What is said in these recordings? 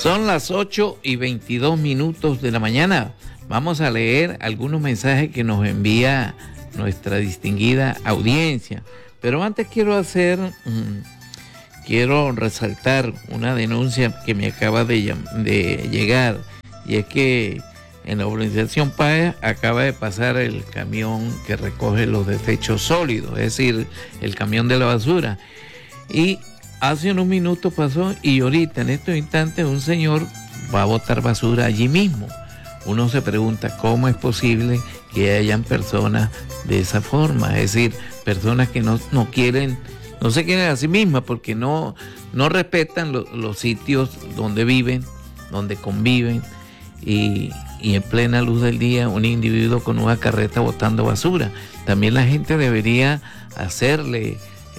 Son las 8:22 de la mañana. Vamos a leer algunos mensajes que nos envía nuestra distinguida audiencia. Pero antes quiero resaltar una denuncia que me acaba de llegar. Y es que en la urbanización Páez acaba de pasar el camión que recoge los desechos sólidos, es decir, el camión de la basura. Y hace unos minutos pasó y ahorita, en estos instantes, un señor va a botar basura allí mismo. Uno se pregunta cómo es posible que hayan personas de esa forma, es decir, personas que no quieren, no se quieren a sí mismas porque no respetan los sitios donde viven, donde conviven, y en plena luz del día un individuo con una carreta botando basura. También la gente debería hacerle,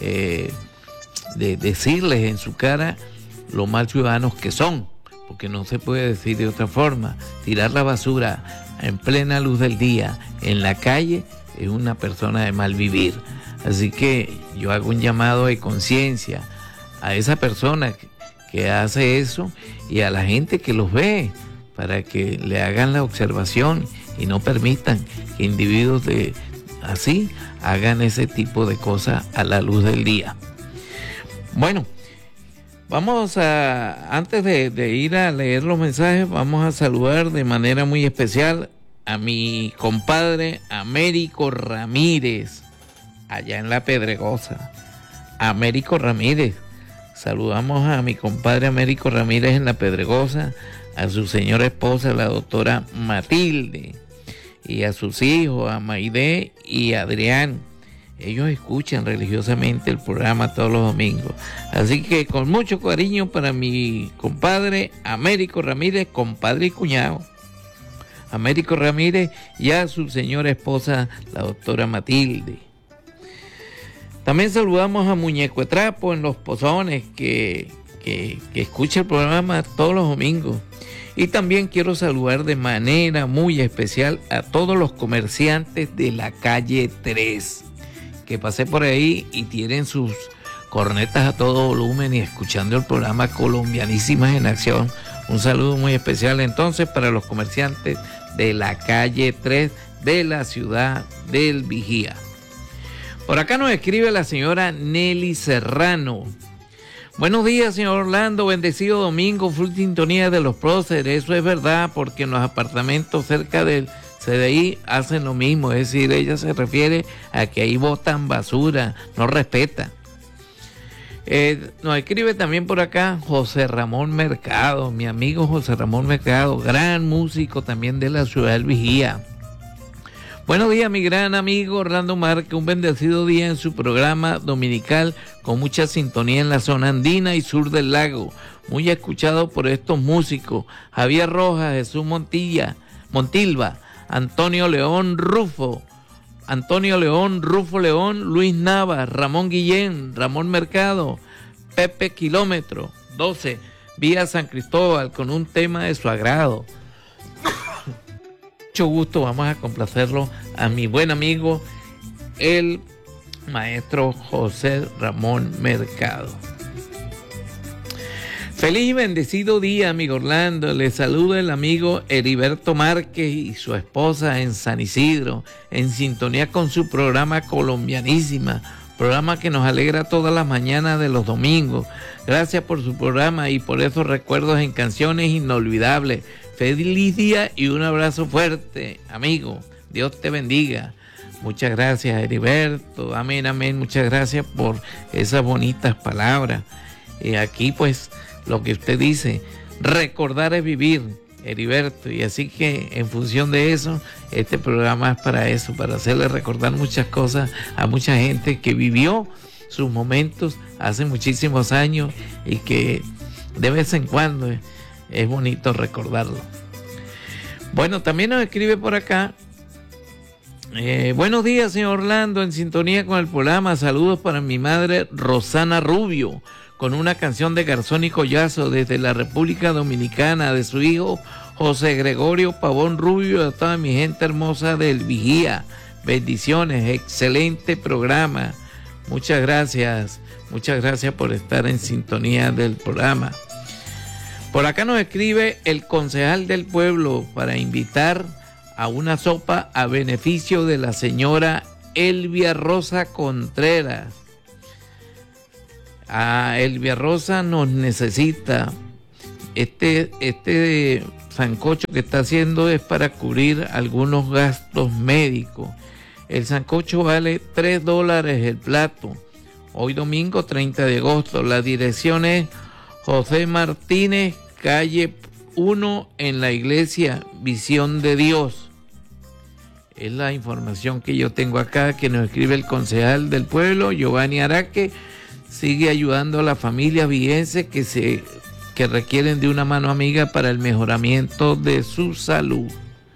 decirles en su cara lo mal ciudadanos que son, porque no se puede decir de otra forma. Tirar la basura en plena luz del día en la calle es una persona de mal vivir. Así que yo hago un llamado de conciencia a esa persona que hace eso y a la gente que los ve, para que le hagan la observación y no permitan que individuos así hagan ese tipo de cosas a la luz del día. Bueno, antes de ir a leer los mensajes, vamos a saludar de manera muy especial a mi compadre Américo Ramírez, allá en La Pedregosa. Américo Ramírez, saludamos a mi compadre Américo Ramírez en La Pedregosa, a su señora esposa, la doctora Matilde, y a sus hijos, a Maide y Adrián. Ellos escuchan religiosamente el programa todos los domingos. Así que con mucho cariño para mi compadre Américo Ramírez, compadre y cuñado. Américo Ramírez y a su señora esposa, la doctora Matilde. También saludamos a Muñeco de Trapo en Los Pozones, que escucha el programa todos los domingos. Y también quiero saludar de manera muy especial a todos los comerciantes de la calle 3, que pasé por ahí y tienen sus cornetas a todo volumen y escuchando el programa Colombianísimas en Acción. Un saludo muy especial entonces para los comerciantes de la calle 3 de la ciudad del Vigía. Por acá nos escribe la señora Nelly Serrano. Buenos días, señor Orlando, bendecido domingo, full sintonía de los próceres. Eso es verdad, porque en los apartamentos cerca del CDI hacen lo mismo, es decir, ella se refiere a que ahí botan basura, no respeta. Nos escribe también por acá José Ramón Mercado, mi amigo José Ramón Mercado, gran músico también de la ciudad del Vigía. Buenos días, mi gran amigo Orlando Márquez, un bendecido día en su programa dominical con mucha sintonía en la zona andina y sur del lago, muy escuchado por estos músicos: Javier Rojas, Jesús Montilva, Antonio León Rufo León, Luis Nava, Ramón Guillén, Ramón Mercado, Pepe Kilómetro 12, vía San Cristóbal, con un tema de su agrado. Mucho gusto, vamos a complacerlo a mi buen amigo, el maestro José Ramón Mercado. Feliz y bendecido día, amigo Orlando. Les saluda el amigo Heriberto Márquez y su esposa en San Isidro, en sintonía con su programa Colombianísima, programa que nos alegra todas las mañanas de los domingos. Gracias por su programa y por esos recuerdos en canciones inolvidables. Feliz día y un abrazo fuerte, amigo. Dios te bendiga. Muchas gracias, Heriberto. Amén, amén. Muchas gracias por esas bonitas palabras. Aquí, pues, lo que usted dice, recordar es vivir, Heriberto. Y así que, en función de eso, este programa es para eso, para hacerle recordar muchas cosas a mucha gente que vivió sus momentos hace muchísimos años y que de vez en cuando es bonito recordarlo. Bueno, también nos escribe por acá. Buenos días, señor Orlando, en sintonía con el programa. Saludos para mi madre Rosana Rubio, con una canción de Garzón y Collazo desde la República Dominicana, de su hijo José Gregorio Pavón Rubio, a toda mi gente hermosa del Vigía. Bendiciones, excelente programa. Muchas gracias por estar en sintonía del programa. Por acá nos escribe el concejal del pueblo para invitar a una sopa a beneficio de la señora Elvia Rosa Contreras. Elvia Rosa nos necesita. Este sancocho que está haciendo es para cubrir algunos gastos médicos. El sancocho vale $3 el plato. Hoy domingo 30 de agosto. La dirección es José Martínez, calle 1, en la iglesia Visión de Dios. Es la información que yo tengo acá, que nos escribe el concejal del pueblo, Giovanni Araque. Sigue ayudando a las familias vigenses que requieren de una mano amiga para el mejoramiento de su salud.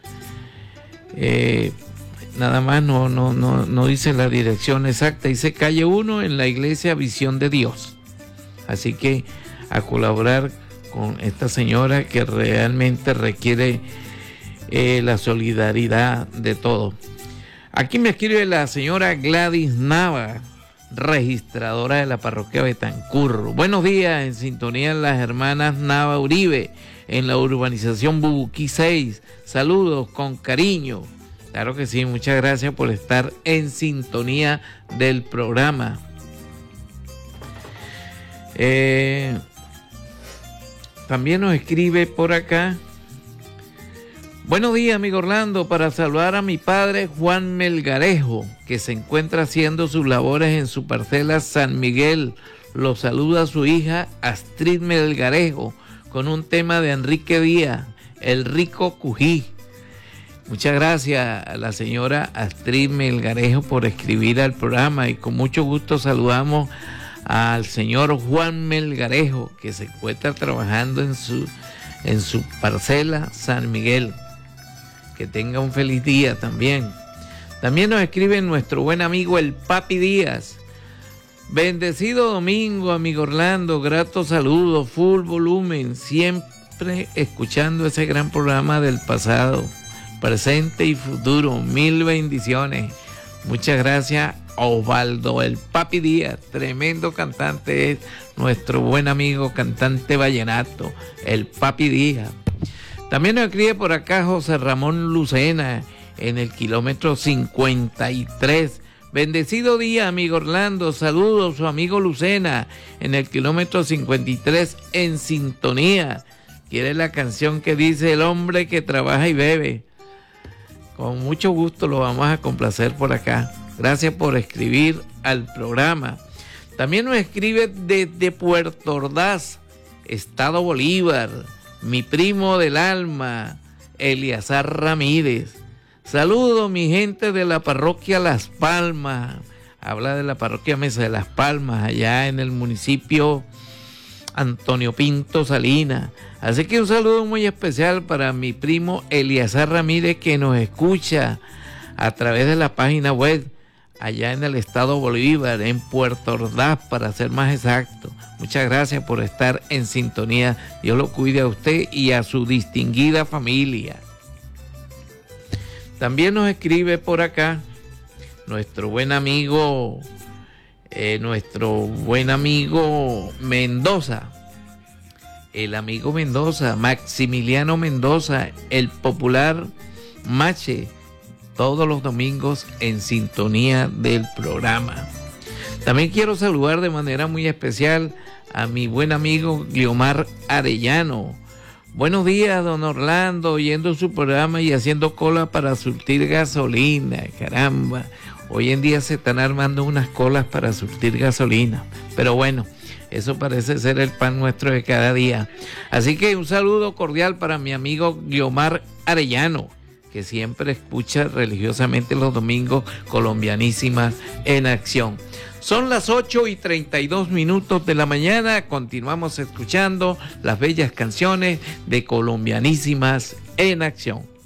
Nada más no dice la dirección exacta, dice calle 1 en la iglesia Visión de Dios. Así que a colaborar con esta señora que realmente requiere la solidaridad de todos. Aquí me escribe la señora Gladys Nava, registradora de la parroquia Betancurro. Buenos días, en sintonía las hermanas Nava Uribe en la urbanización Bubuquí 6. Saludos con cariño. Claro que sí, muchas gracias por estar en sintonía del programa. También nos escribe por acá. Buenos días, amigo Orlando, para saludar a mi padre Juan Melgarejo, que se encuentra haciendo sus labores en su parcela San Miguel. Lo saluda su hija Astrid Melgarejo con un tema de Enrique Díaz, El Rico Cují. Muchas gracias a la señora Astrid Melgarejo por escribir al programa, y con mucho gusto saludamos al señor Juan Melgarejo, que se encuentra trabajando en su parcela San Miguel. Que tenga un feliz día también. También nos escribe nuestro buen amigo el Papi Díaz. Bendecido domingo, amigo Orlando, grato saludo, full volumen, siempre escuchando ese gran programa del pasado, presente y futuro. Mil bendiciones. Muchas gracias, Osvaldo el Papi Díaz, tremendo cantante, es nuestro buen amigo cantante vallenato, el Papi Díaz. También nos escribe por acá José Ramón Lucena en el kilómetro 53. Bendecido día, amigo Orlando. Saludos, su amigo Lucena en el kilómetro 53 en sintonía. Quiere la canción que dice El hombre que trabaja y bebe. Con mucho gusto lo vamos a complacer por acá. Gracias por escribir al programa. También nos escribe desde Puerto Ordaz, Estado Bolívar, mi primo del alma, Eliazar Ramírez. Saludos, mi gente de la parroquia Las Palmas. Habla de la parroquia Mesa de Las Palmas, allá en el municipio Antonio Pinto Salinas. Así que un saludo muy especial para mi primo Eliazar Ramírez, que nos escucha a través de la página web allá en el estado Bolívar, en Puerto Ordaz, para ser más exacto. Muchas gracias por estar en sintonía. Dios lo cuide a usted y a su distinguida familia. También nos escribe por acá nuestro buen amigo Mendoza. El amigo Mendoza, Maximiliano Mendoza, el popular Mache, todos los domingos en sintonía del programa. También quiero saludar de manera muy especial a mi buen amigo Guiomar Arellano. Buenos días, don Orlando, oyendo su programa y haciendo cola para surtir gasolina. Caramba, hoy en día se están armando unas colas para surtir gasolina. Pero bueno, eso parece ser el pan nuestro de cada día. Así que un saludo cordial para mi amigo Guiomar Arellano, que siempre escucha religiosamente los domingos Colombianísimas en Acción. Son las 8:32 de la mañana. Continuamos escuchando las bellas canciones de Colombianísimas en Acción.